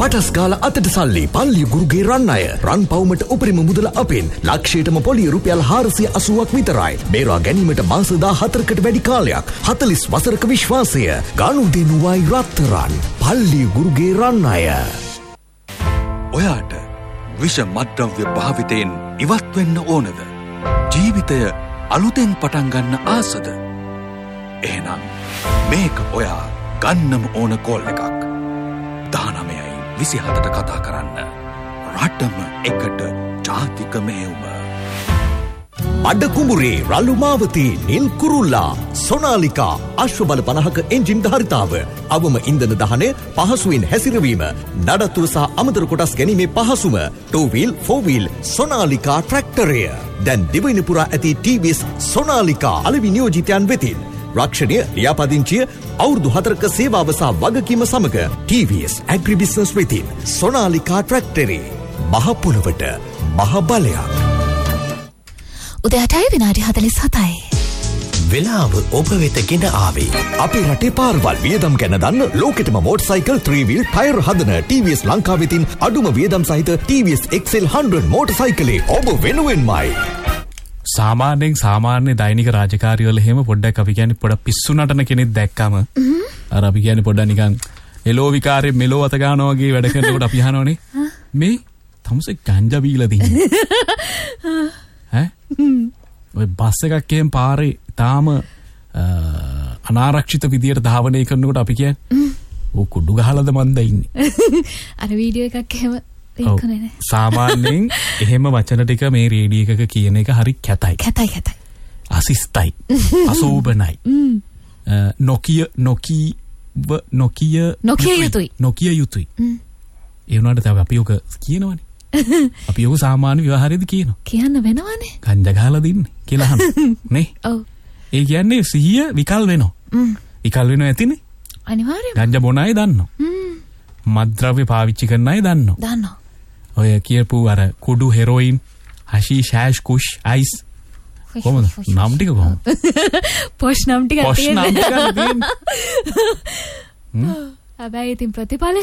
පටස් ගාලා අතට සල්ලි පල්ලි ගුරුගේ රන් අය රන් පවුමට උපරිම මුදල අපෙන් ලක්ෂයටම පොලිය රුපියල් 480ක් විතරයි. බේරා ගැනීමට මාස 14කට වැඩි කාලයක් 40 වසරක විශ්වාසය ගනුදෙනුවයි රත්තරන් පල්ලි ගුරුගේ රන් අය. ඔයාට විෂ මත්ද්‍රව්‍ය භාවිතයෙන් ඉවත් වෙන්න ඕනද? ජීවිතය අලුතෙන් පටන් ගන්න ආසද? එහෙනම් මේක ඔයා ගන්නම ඕන කෝල් එකක්. 19:27ට කතා කරන්න. රටම එකට ජාතික මෙහෙයුම. අඩ කුඹුරේ රළු මාවතී නිල් කුරුල්ලා සොනාලිකා අශ්වබල 50ක එන්ජින් ධාරිතාව අවම ඉන්ධන දහනය පහසුවෙන් හැසිරවීම නඩත්තුව සහ අමතර කොටස් ගැනීමේ පහසුම 2 wheel 4 wheel සොනාලිකා ට්‍රැක්ටරය දැන් දිවයින පුරා ඇති TVS සොනාලිකා අලෙවි නියෝජිතයන් වෙතින් රක්ෂණය ලියාපදිංචිය අවුරුදු 4ක සේවාව සහ වගකීම සමග TVS ඇග්‍රි බිස්නස් වෙතින් සොනාලිකා ට්‍රැක්ටරේ මහ පොළොවට මහ බලයක්. උදෑටයි විනාඩි 47යි. වෙලාව ඔබ වෙත ගෙන ආවේ. අපේ රටේ පාරවල් වියදම් ගැන දන්න ලෝකෙටම මෝටර්සයිකල් 3 wheel ටයර් හදන TVS ලංකාව වෙතින් අඩුම වියදම් සහිත TVS XL 100 මෝටර්සයිකලේ ඔබ වෙනුවෙන්මයි. සාමාන්‍ය දෛනික රාජකාරිවල එහෙම පොඩ්ඩක් අපි කියන්නේ පොඩ පිස්සු නටන කෙනෙක් දැක්කම අර අපි කියන්නේ පොඩ්ඩක් නිකන් එලෝ විකාරේ මෙලෝ අත ගන්නවා වගේ වැඩ කරනකොට අපි අහනවනේ මේ තමුසේ ගංජා බීලා දින්නේ ඈ ඔය බස් එකක් එහෙම පාරේ තාම අනාරක්ෂිත විදියට ධාවනය කරනකොට අපි කියන්නේ ඕ කුඩු ගහලාද මන්ද ඉන්නේ අර වීඩියෝ එකක් එහෙම සාමාන්‍යයෙන් එහෙම වචන ටික මේ රේඩියෝ එකක කියන එක හරි කැතයි අසිස්තයි අසෝබනයි නොකිය යුතුයි ඒ වුණාට තව අපි ඔක කියනවනේ අපි ඔක සාමාන්‍ය ව්‍යවහාරයේදී කියන්න වෙනවනේ ගංජා ගහලා දින්නේ කියලා අහන නේ ඔව් ඒ කියන්නේ සිහිය විකල් වෙනවා ඇතිනේ අනිවාර්යයෙන් ගංජා බොන අය දන්නවා මත්ද්‍රව්‍ය පාවිච්චි කරන අය දන්නවා ඔය කියපු අර කුඩු හෙරොයින් හෂීෂ් හැෂ් කුෂ් අයිස් කොහොමද නම් ටික කොහොමද පොෂ් නම් ටික හැබැයි ඉතින් ප්‍රතිඵලෙ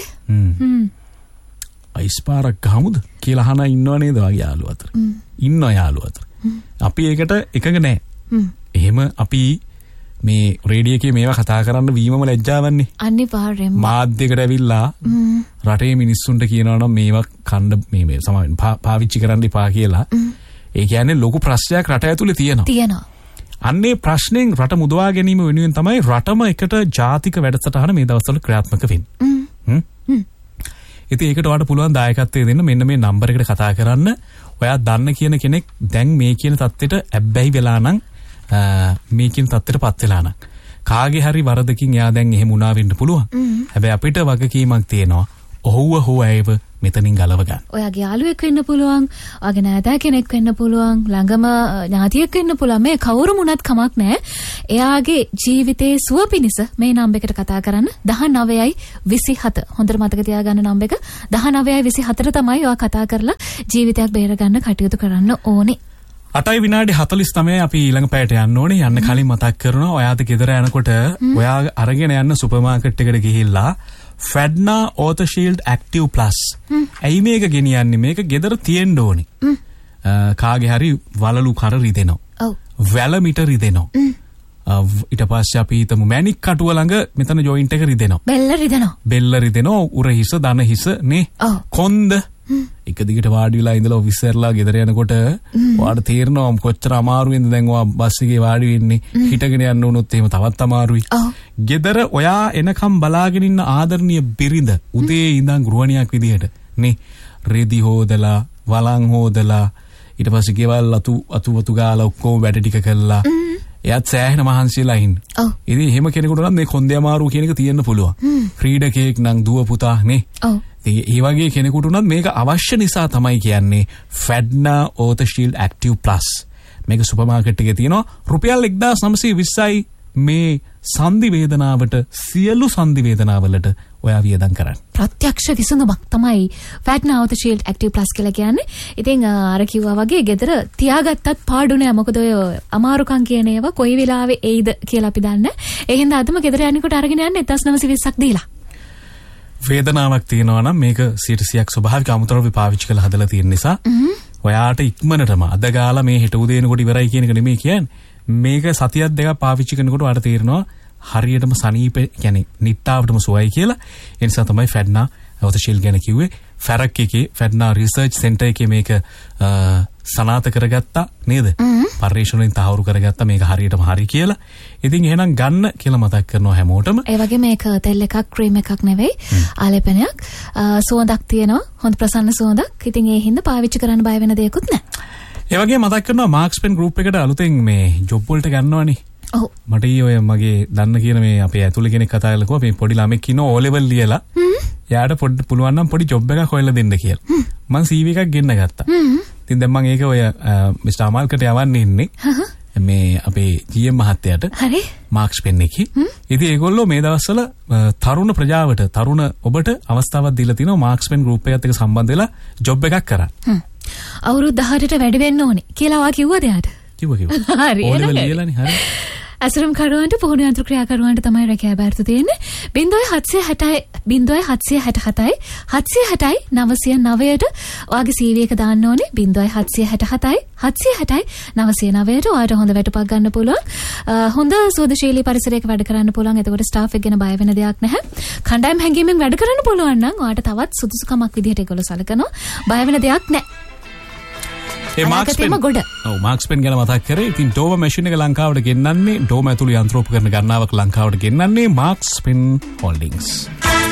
අයිස් පාරක් ගහමුද කියලා අහන ඉන්නව නේද වගේ යාළුවෝ අතර යාළුවෝ අතර අපි ඒකට එකඟ නැහැ එහෙම අපි මේ රේඩියෝ එකේ මේවා කතා කරන්න වීමම ලැජ්ජාවන්නේ අනිවාර්යයෙන්ම මාධ්‍යයකට ඇවිල්ලා රටේ මිනිස්සුන්ට කියනවා නම් මේවා කන්න මේ සමාවෙන් පාවිච්චි කරන්න එපා කියලා ඒ කියන්නේ ලොකු ප්‍රශ්නයක් රට ඇතුලේ තියෙනවා අන්නේ ප්‍රශ්නෙන් රට මුදවා ගැනීම වෙනුවෙන් තමයි රටම එකට ජාතික වැඩසටහන මේ දවස්වල ක්‍රියාත්මක වෙන්නේ ඉතින් ඒකට ඔයාලට පුළුවන් දායකත්වය දෙන්න මෙන්න මේ නම්බර් එකට කතා කරන්න ඔයා දන්න කියන කෙනෙක් දැන් මේ කියන තත්ත්වෙට ඇබ්බැහි වෙලා නම් මේකින් තත්ත්වයට පත් වෙලා නම් කාගේ හරි වරදකින් එයා දැන් එහෙම වුණා වෙන්න පුළුවන්. හැබැයි අපිට වගකීමක් තියෙනවා. ඔහුව හෝ ඇයව මෙතනින් ගලව ගන්න. ඔයාගේ යාළුවෙක් වෙන්න පුළුවන්, ඔයාගේ නෑදෑ කෙනෙක් වෙන්න පුළුවන්, ළඟම ඥාතියෙක් වෙන්න පුළුවන්. මේ කවුරුම වුණත් කමක් නැහැ. එයාගේ ජීවිතයේ සුව පිණිස මේ නම්බර් එකට කතා කරන්න 19:27. හොඳට මතක තියාගන්න නම්බර එක 19:24 තමයි ඔයා කතා කරලා ජීවිතයක් බේරගන්න කටයුතු කරන්න ඕනේ. 8 විනාඩි 49 අපි ඊළඟ පැයට යන්න ඕනේ. යන්න කලින් මතක් කරනවා ඔයාට ගෙදර යනකොට ඔයා අරගෙන යන්න සුපර් මාකට් එකට ගිහිල්ලා Fedna Auto Shield Active Plus. ඇයි මේක ගෙනියන්නේ? මේක ගෙදර තියෙන්න ඕනේ. කාගේ හරි වලලු කර රිදෙනවා. ඔව්. වැල මිට රිදෙනවා. ඊට පස්සේ අපි හිතමු මැණික් කටුව ළඟ මෙතන ජොයින්ට් එක රිදෙනවා. බෙල්ල රිදෙනවා. උර හිස දන හිස නේ. කොන්ද එක දිගට වාඩි වෙලා ඉඳලා ඔෆිසර්ලා ගෙදර යනකොට ඔයාට තේරෙනවා කොච්චර අමාරුවෙන්ද දැන් ඔයා බස් එකේ වාඩි වෙන්නේ හිටගෙන යන්න උනොත් එහෙම තවත් අමාරුයි. ගෙදර ඔයා එනකම් බලාගෙන ඉන්න ආදරණීය බිරිඳ උදේ ඉඳන් ගෘහණියක් විදිහට නේ රෙදි හොදලා වලං හොදලා ඊට පස්සේ ගෙවල් අතු ගාලා ඔක්කොම වැඩ ටික කළා. එයාත් සෑහෙන මහන්සියලා ඉන්න. ඉතින් එහෙම කෙනෙකුට නම් මේ කොන්දේ අමාරුව කියන එක තියෙන්න පුළුවන්. ක්‍රීඩකයෙක් නම් දුව පුතා නේ. ඒ වගේ කෙනෙකුට උනත් මේක අවශ්‍ය නිසා තමයි කියන්නේ Fedna Auto Shield Active Plus. මේක සුපර් මාකට් එකේ තියෙනවා රුපියල් 1920යි මේ සංදි වේදනාවට සියලු සංදි වේදනාවලට ඔයා වියදම් කරන්න. ප්‍රත්‍යක්ෂ විසඳුමක් තමයි Fedna Auto Shield Active Plus කියලා කියන්නේ. ඉතින් අර කිව්වා වගේ ගෙදර තියාගත්තත් පාඩු නෑ. මොකද ඔය අමාරුකම් කියන ඒවා කොයි වෙලාවෙ එයිද කියලා අපි දන්නේ. ඒ හින්දා අදම ගෙදර යනකොට අරගෙන යන්න 1920ක් දීලා. වේදනාවක් තියෙනවා නම් මේක 100% ස්වභාවික අමුද්‍රව්‍ය පාවිච්චි කරලා හදලා තියෙන නිසා ඔයාට ඉක්මනටම අද ගාලා මේ හෙට උදේනකොට ඉවරයි කියන එක නෙමෙයි කියන්නේ. මේක සතියක් දෙකක් පාවිච්චි කරනකොට ඔයාට තේරෙනවා හරියටම සනීප කියන්නේ නිට්ටාවටම සුවයි කියලා. ඒ නිසා තමයි ෆැඩ්නා ඔතෂීල් ගැන කිව්වේ. ෆැරක් එකේ ෆැඩ්නා රිසර්ච් සෙන්ටර් එකේ මේක සනාථ කරගත්තා නේද? පරිශෝධනෙන් තහවුරු කරගත්තා මේක හරියටම හරි කියලා. ඉතින් එහෙනම් ගන්න කියලා මතක් කරනවා හැමෝටම. ඒ වගේ මේක තෙල් එකක් ක්‍රීම් එකක් නෙවෙයි ආලේපනයක්. සුවඳක් තියෙනවා. හොඳ ප්‍රසන්න සුවඳක්. ඉතින් ඒ හින්දා පාවිච්චි කරන්න බය වෙන දෙයක්වත් නැහැ. ඒ වගේ මතක් කරනවා මාක්ස් පෙන් ගෲප් එකට අලුතෙන් මේ ජොබ් වලට ගන්නවනේ. ඔව්. මට ඊ මගේ දන්න කියන මේ අපේ ඇතුළේ කෙනෙක් කතා කරලා කිව්වා මේ පොඩි ළමෙක් ඉන්න O level ලියලා යාට පොඩි පුළුවන් නම් පොඩි ජොබ් එකක් හොයලා දෙන්න කියලා. මම CV එකක් ගෙන්න ගත්තා. ඉතින් දැන් මම ඒක ඔය මිස්ටර් අමාල්කට යවන්න ඉන්නේ. මේ අපේ GM මහත්තයාට. හරි. මාක්ස් පෙන් එකේ. ඉතින් ඒගොල්ලෝ මේ දවස්වල තරුණ ප්‍රජාවට තරුණ ඔබට අවස්ථාවක් දීලා තිනවා මාක්ස් පෙන් ගෲප් එකත් එක්ක සම්බන්ධ වෙලා ජොබ් එකක් කරන්න. අවුරුදු 18ට වැඩි වෙන්න ඕනේ කියලා වා කිව්වද යාට? කිව්වා. හරි. O level ලියලානේ හරි. අසරම් කරුවන්ට පුහුණු යන්ත්‍ර ක්‍රියාකරුවන්ට තමයි රැකියාව බාරතු තියෙන්නේ. 0760 0767 760 909ට ඔයාගේ CV එක දාන්න ඕනේ. 0767 760 909ට ඔයාට හොඳ වැටුපක් ගන්න පුළුවන්. හොඳ සුවදශීලී පරිසරයක වැඩ කරන්න පුළුවන්. එතකොට ස්ටාෆ් එක ගැන බය වෙන දෙයක් නැහැ. කණ්ඩායම් හැංගීමෙන් වැඩ කරන්න පුළුවන් නම් ඔයාට තවත් සුදුසුකමක් විදිහට ඒගොල්ලෝ සලකනවා. බය වෙන දෙයක් නැහැ. ඒ මාක්ස් පෙන් ගැන මතක් කරේ. ඉතින් ඩෝම මැෂින් එක ලංකාවට ගෙන්නන්නේ ඩෝම ඇතුළේ යන්ත්‍රෝපකරණ ගණනාවක් ලංකාවට ගෙන්නන්නේ මාක්ස් පෙන් හෝල්ඩින්ග්ස්.